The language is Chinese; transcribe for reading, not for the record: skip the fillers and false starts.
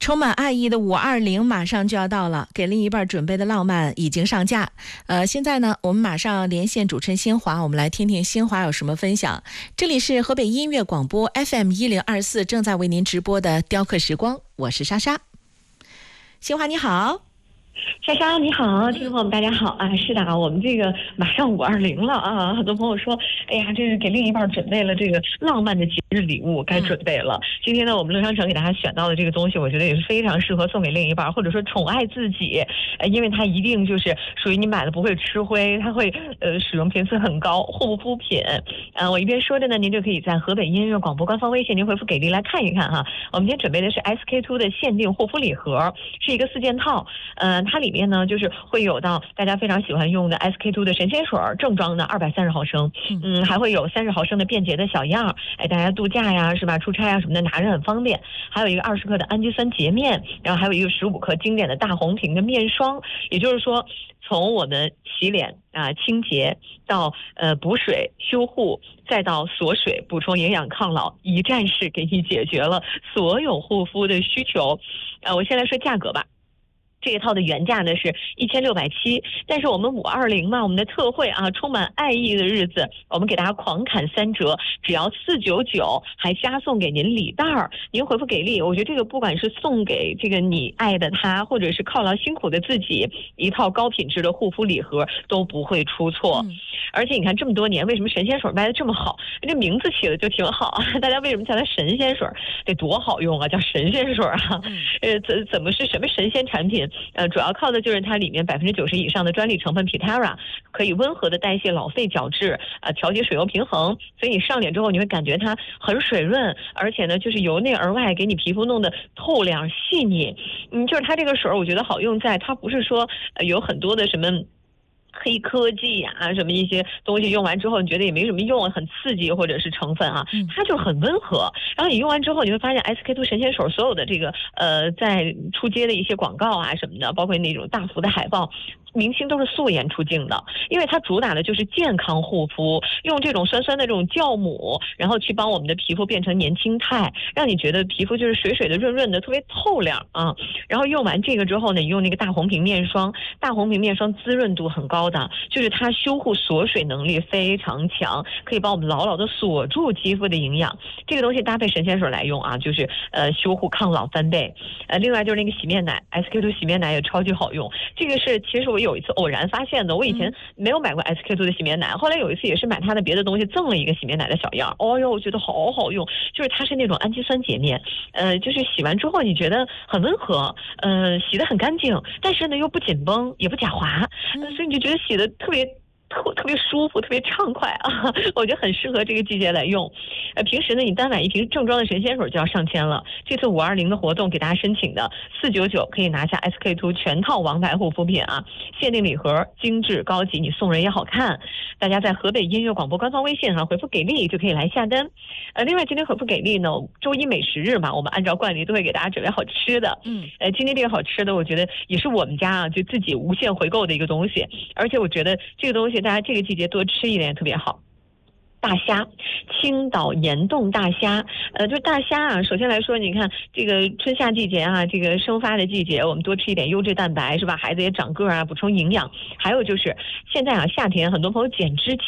充满爱意的520马上就要到了，给另一半准备的浪漫已经上架。现在呢，我们马上连线主持人新华，我们来听听新华有什么分享。这里是河北音乐广播 FM1024，正在为您直播的雕刻时光，我是莎莎。新华你好。 莎莎你好，听众朋友们大家好啊！是的啊，我们这个马上520了啊，很多朋友说，哎呀，这是给另一半准备了这个浪漫的节日礼物，该准备了。今天呢，我们乐商城给大家选到的这个东西，我觉得也是非常适合送给另一半，或者说宠爱自己，因为它一定就是属于你买的不会吃灰，它会使用频次很高，护肤品。我一边说着呢，您就可以在河北音乐广播官方微信您回复给力来看一看哈。我们今天准备的是 SK2 的限定护肤礼盒，是一个4件套，它里面呢就是会有到大家非常喜欢用的 SK2 的神仙水正装的230毫升，还会有30毫升的便捷的小样，大家度假呀是吧，出差啊什么的拿着很方便。还有一个20克的氨基酸洁面，然后还有一个15克经典的大红瓶的面霜。也就是说，从我们洗脸清洁到补水修护，再到锁水补充营养抗老，一站式给你解决了所有护肤的需求。我先来说价格吧。这一套的原价呢是1670，但是我们520嘛，我们的特惠啊，充满爱意的日子，我们给大家狂砍3折，只要499，还加送给您礼袋儿。您回复给力，我觉得这个不管是送给这个你爱的他，或者是犒劳辛苦的自己，一套高品质的护肤礼盒都不会出错。而且你看这么多年，为什么神仙水卖的这么好？这名字起的就挺好啊，大家为什么叫它神仙水？得多好用啊，叫神仙水啊！怎么是什么神仙产品？主要靠的就是它里面90%以上的专利成分 Pitera， 可以温和的代谢老废角质，调节水油平衡，所以你上脸之后你会感觉它很水润，而且呢就是由内而外给你皮肤弄得透亮细腻。就是它这个水我觉得好用在它不是说有很多的什么黑科技啊，什么一些东西用完之后你觉得也没什么用，很刺激或者是成分啊，它就很温和。然后你用完之后你会发现 SK2 神仙水所有的这个在出街的一些广告啊什么的，包括那种大幅的海报，明星都是素颜出镜的，因为它主打的就是健康护肤，用这种酸酸的这种酵母，然后去帮我们的皮肤变成年轻态，让你觉得皮肤就是水水的润润的，特别透亮啊。然后用完这个之后呢，你用那个大红瓶面霜，大红瓶面霜滋润度很高的，就是它修护锁水能力非常强，可以帮我们牢牢的锁住肌肤的营养。这个东西搭配神仙水来用啊，就是修护抗老翻倍。另外就是那个洗面奶 SK2 洗面奶也超级好用，这个是其实我有一次偶然发现的，我以前没有买过 SK2 的洗面奶，后来有一次也是买它的别的东西赠了一个洗面奶的小样，哦哟，我觉得好好用，就是它是那种氨基酸洁面，就是洗完之后你觉得很温和，洗得很干净，但是呢又不紧绷也不假滑，所以你就觉得洗得特别舒服，特别畅快啊！我觉得很适合这个季节来用。平时呢，你单买一瓶正装的神仙水就要上千了。这次520的活动给大家申请的499，可以拿下 SK2 全套王牌护肤品啊！限定礼盒，精致高级，你送人也好看。大家在河北音乐广播官方微信上回复给力就可以来下单。另外今天回复给力呢，周一美食日嘛，我们按照惯例都会给大家准备好吃的。今天这个好吃的，我觉得也是我们家啊就自己无限回购的一个东西，而且我觉得这个东西大家这个季节多吃一点也特别好。大虾，青岛岩洞大虾，就大虾啊。首先来说，你看这个春夏季节啊，这个生发的季节，我们多吃一点优质蛋白是吧？孩子也长个啊，补充营养。还有就是现在啊，夏天很多朋友减脂